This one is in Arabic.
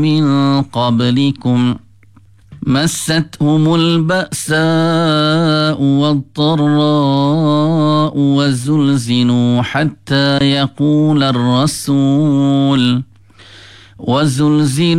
من قبلكم مستهم البأساء والضراء وزلزلوا حتى يقول الرسول